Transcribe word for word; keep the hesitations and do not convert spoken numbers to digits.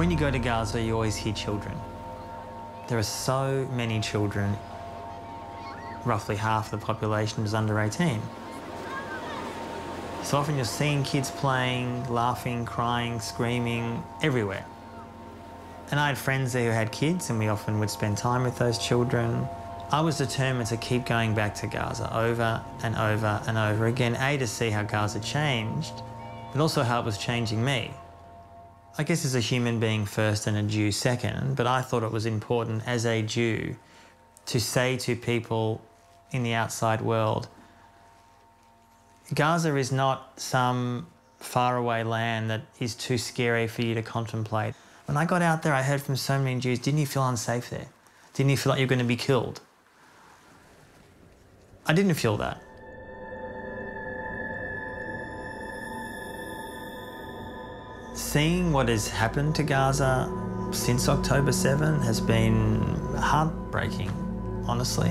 When you go to Gaza, you always hear children. There are so many children. Roughly half the population is under eighteen. So often you're seeing kids playing, laughing, crying, screaming, everywhere. And I had friends there who had kids, and we often would spend time with those children. I was determined to keep going back to Gaza over and over and over again, A, to see how Gaza changed, but also how it was changing me. I guess as a human being first and a Jew second, but I thought it was important as a Jew to say to people in the outside world, Gaza is not some faraway land that is too scary for you to contemplate. When I got out there, I heard from so many Jews, didn't you feel unsafe there? Didn't you feel like you were going to be killed? I didn't feel that. Seeing what has happened to Gaza since October seventh has been heartbreaking, honestly.